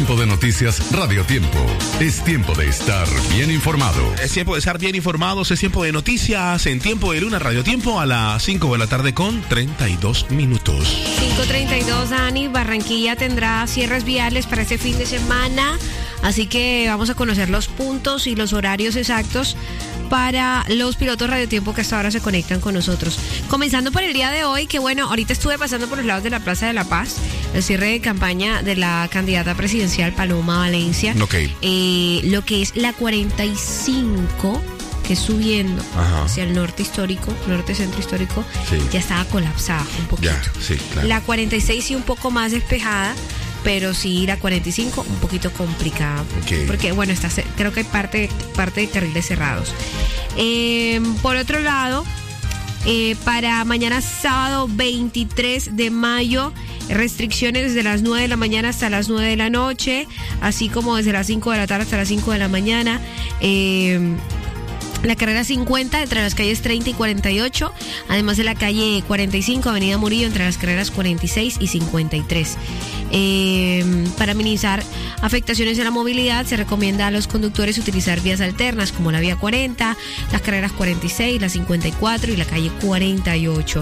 Tiempo de noticias, Radio Tiempo. Es tiempo de estar bien informado. Es tiempo de estar bien informados, es tiempo de noticias en Tiempo de Luna, Radio Tiempo, a las 5 de la tarde con 32 minutos. 5:32, Dani. Barranquilla tendrá cierres viales para este fin de semana, así que vamos a conocer los puntos y los horarios exactos para los pilotos Radio Tiempo que hasta ahora se conectan con nosotros. Comenzando por el día de hoy, que bueno, ahorita estuve pasando por los lados de la Plaza de la Paz, el cierre de campaña de la candidata presidencial Paloma Valencia. Ok. Lo que es la 45, que es subiendo hacia el norte histórico, norte centro histórico, sí, ya estaba colapsada un poquito. Ya, sí, claro. La 46 sí un poco más despejada, pero sí la 45 un poquito complicada. Okay. Porque bueno, creo que hay parte de carriles cerrados. Por otro lado, para mañana sábado 23 de mayo, restricciones desde las 9 de la mañana hasta las 9 de la noche, así como desde las 5 de la tarde hasta las 5 de la mañana. La carrera 50 entre las calles 30 y 48, además de la calle 45, Avenida Murillo, entre las carreras 46 y 53. Para minimizar afectaciones en la movilidad, se recomienda a los conductores utilizar vías alternas como la vía 40, las carreras 46, la 54 y la calle 48.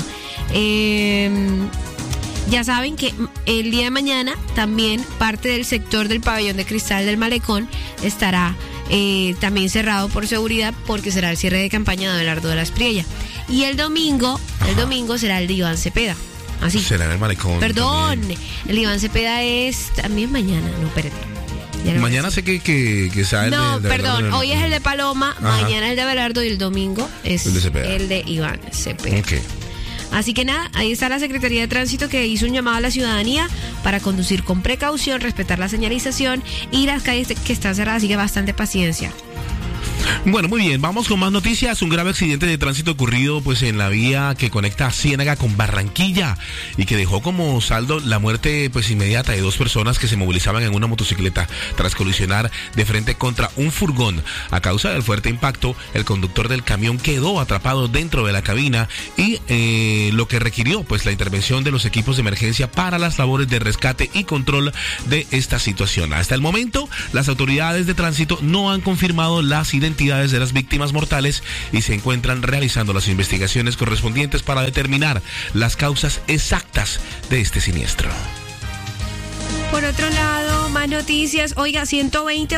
Ya saben que el día de mañana también parte del sector del pabellón de cristal del Malecón estará también cerrado por seguridad, porque será el cierre de campaña de Abelardo de la Espriella. Y el domingo será el de Iván Cepeda. Así. Será en el Malecón. Perdón, también. el Iván Cepeda es también mañana. No, espérate. Mañana sé que sale. No, de perdón, hoy es el de Paloma, Ajá. Mañana el de Abelardo y el domingo es el de Iván Cepeda. Okay. Así que nada, ahí está la Secretaría de Tránsito, que hizo un llamado a la ciudadanía para conducir con precaución, respetar la señalización y las calles que están cerradas, así que bastante paciencia. Bueno, muy bien, vamos con más noticias. Un grave accidente de tránsito ocurrido pues en la vía que conecta Ciénaga con Barranquilla y que dejó como saldo la muerte pues inmediata de 2 personas que se movilizaban en una motocicleta tras colisionar de frente contra un furgón. A causa del fuerte impacto, el conductor del camión quedó atrapado dentro de la cabina y lo que requirió pues la intervención de los equipos de emergencia para las labores de rescate y control de esta situación. Hasta el momento, las autoridades de tránsito no han confirmado las identidades de las víctimas mortales y se encuentran realizando las investigaciones correspondientes para determinar las causas exactas de este siniestro. Por otro lado, más noticias. Oiga, 120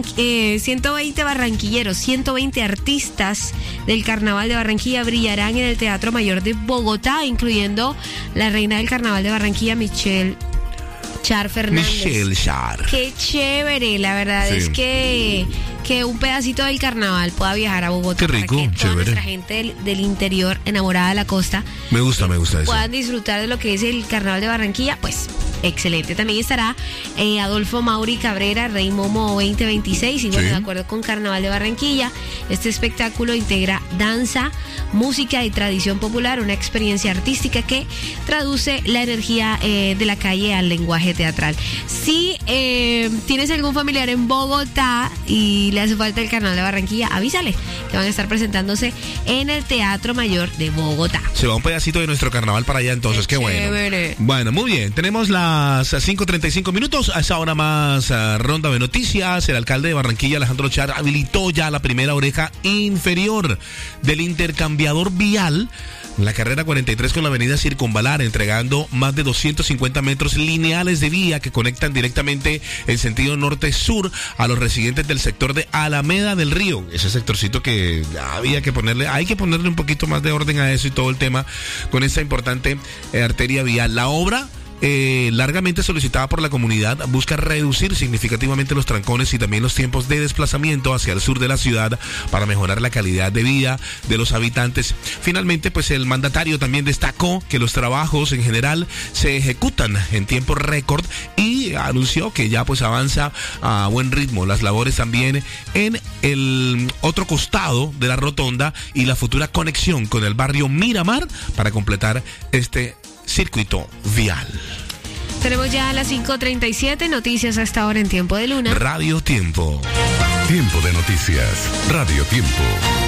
barranquilleros, 120 artistas del Carnaval de Barranquilla brillarán en el Teatro Mayor de Bogotá, incluyendo la reina del Carnaval de Barranquilla, Michelle Char Fernández. Michelle Char. Qué chévere, la verdad es que un pedacito del carnaval pueda viajar a Bogotá. Qué rico, para que toda chévere. nuestra gente del interior enamorada de la costa Me gusta eso. puedan disfrutar de lo que es el Carnaval de Barranquilla, pues excelente. También estará Adolfo Mauri Cabrera, Rey Momo 2026, y bueno, Sí. de acuerdo con Carnaval de Barranquilla, este espectáculo integra danza, música y tradición popular, una experiencia artística que traduce la energía de la calle al lenguaje teatral. Si tienes algún familiar en Bogotá y le hace falta el Carnaval de Barranquilla, avísale que van a estar presentándose en el Teatro Mayor de Bogotá. Se va un pedacito de nuestro carnaval para allá entonces, qué bueno. Chévere. Bueno, muy bien, tenemos las 5:35 minutos, a esa hora más ronda de noticias. El alcalde de Barranquilla, Alejandro Char, habilitó ya la primera oreja inferior del intercambiador vial, la carrera 43 con la avenida Circunvalar, entregando más de 250 metros lineales de vía que conectan directamente en sentido norte-sur a los residentes del sector de Alameda del Río. Ese sectorcito que hay que ponerle un poquito más de orden a eso y todo el tema con esta importante arteria vial. La obra, largamente solicitada por la comunidad, busca reducir significativamente los trancones y también los tiempos de desplazamiento hacia el sur de la ciudad para mejorar la calidad de vida de los habitantes. Finalmente, pues el mandatario también destacó que los trabajos en general se ejecutan en tiempo récord y anunció que ya pues avanza a buen ritmo las labores también en el otro costado de la rotonda y la futura conexión con el barrio Miramar para completar este circuito vial. Tenemos ya a las 5:37, noticias hasta ahora en Tiempo de Luna. Radio Tiempo. Tiempo de noticias, Radio Tiempo.